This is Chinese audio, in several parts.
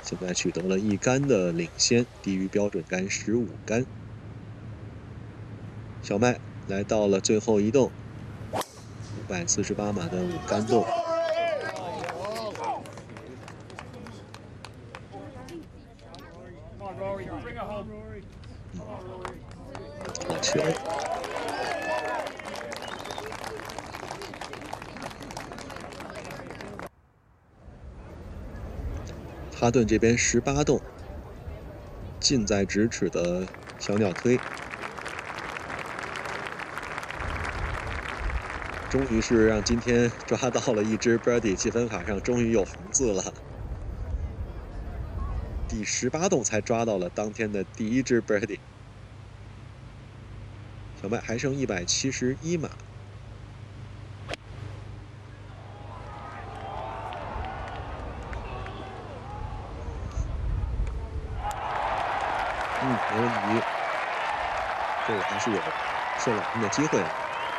现在取得了1杆的领先，低于标准杆15杆。小麦来到了最后一洞，548码的5杆洞。好球！哈顿这边18洞，近在咫尺的小鸟推，终于是让今天抓到了一只 birdie， 积分卡上终于有红字了。第18洞才抓到了当天的第1只 birdie。小麦还剩171码。没问题，这个还是有受老鹰的机会的。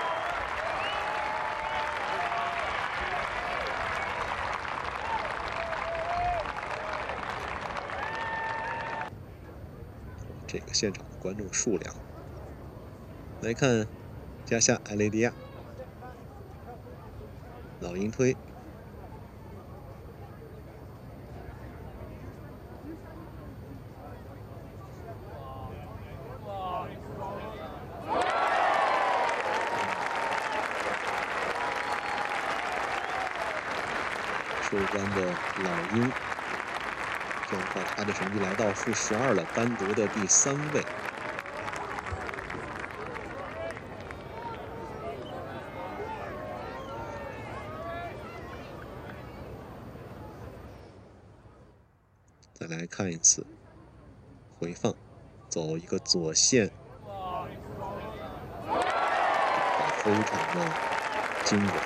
这个现场的观众数量，来看加夏埃雷迪亚，老鹰推。收官的老鹰，这样的话，他的成绩来到负12了，单独的第3位。再来看一次回放，走一个左线，非常的精准。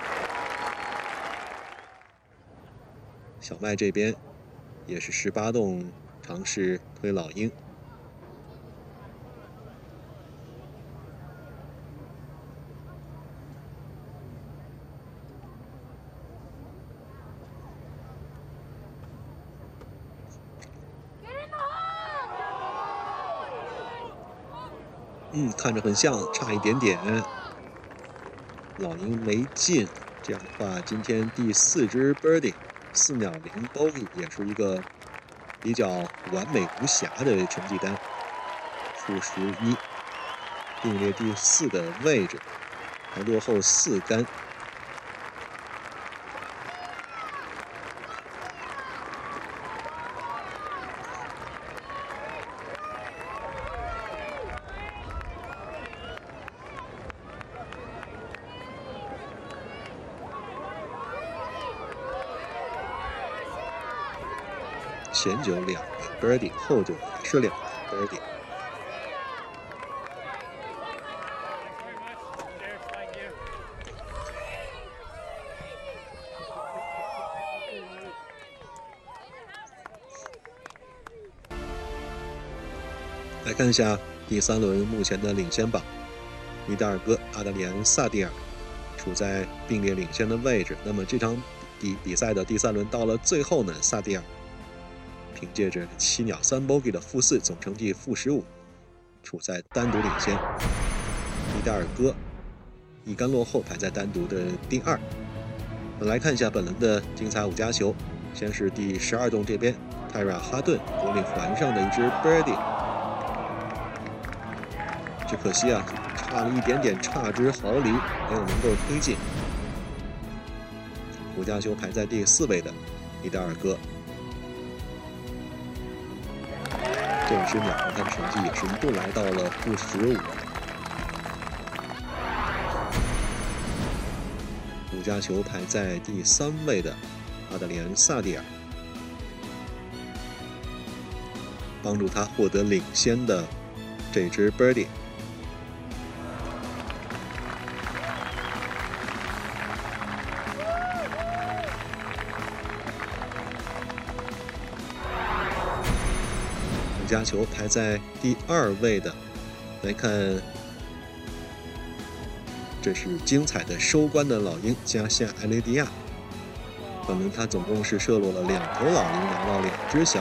小麦这边也是18洞尝试推老鹰，看着很像，差一点点。老鹰没进，这样的话，今天第4只 birdie。4秒0 bogey 也是一个比较完美无瑕的成绩单，负11，并列第4的位置，还落后4杆。前九2个 birdie， 后九也是2个 birdie。来看一下第3轮目前的领先榜，尼达尔戈、阿德里安·萨蒂尔处在并列领先的位置。那么这场比赛的第3轮到了最后呢，萨蒂尔凭借着7鸟3 bogey 的负4，总成绩负15，处在单独领先。尼达尔戈1杆落后，排在单独的第2。我们来看一下本轮的精彩5加球。先是第12洞这边，泰瑞尔·哈顿国领环上的一支 birdie， 只可惜啊，差了一点点，差之毫厘，没有能够推进。5加球排在第4位的尼达尔戈。这只鸟他的成绩也是一度来到了负15。5加球排在第3位的阿德里安·萨蒂尔，帮助他获得领先的这只 birdie。5加球排在第2位的，来看，这是精彩的收官的老鹰加夏埃雷迪亚。本轮他总共是射落了2头老鹰，拿到2只小